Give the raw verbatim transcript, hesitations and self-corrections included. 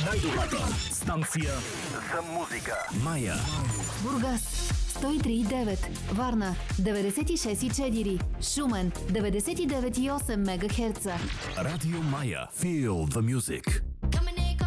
Най-добрата станция за музика. Мая. Бургас сто и три и девет, Варна деветдесет и шест и четири, Шумен деветдесет и девет и осем мегахерца. Радио Мая. Feel the music.